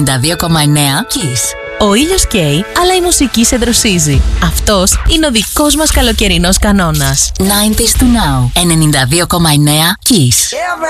Kiss. Ο ήλιος καίει, αλλά η μουσική σε δροσίζει. Αυτός είναι ο δικός μας καλοκαιρινός κανόνας. 90s to now. 92,9 Kiss.